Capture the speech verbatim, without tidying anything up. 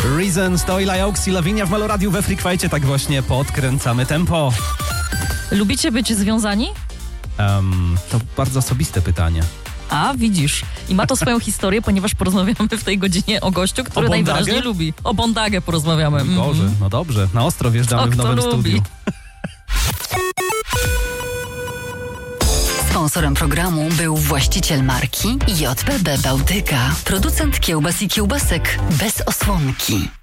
Reasons to Ila Oaks i Lavinia w Meloradiu we Freakwajcie. Tak właśnie podkręcamy tempo. Lubicie być związani? Um, to bardzo osobiste pytanie. A, widzisz. I ma to swoją historię, ponieważ porozmawiamy w tej godzinie o gościu, który O najwyraźniej lubi. O Bondagę porozmawiamy. Boże, no dobrze. Na ostro wjeżdżamy O, w nowym kto lubi? studiu. Sponsorem programu był właściciel marki J P B Bałtyka, producent kiełbas i kiełbasek bez osłonki.